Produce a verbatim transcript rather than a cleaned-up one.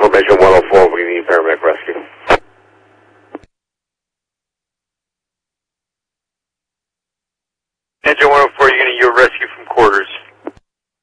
Storm Engine one oh four, we need paramedic rescue. Engine one oh four, you're going to get rescue from quarters.